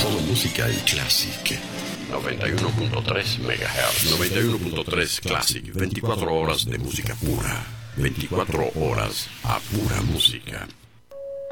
Solo música y Classic. 91.3 MHz. 91.3 Classic. 24 horas de música pura. 24 horas a pura música.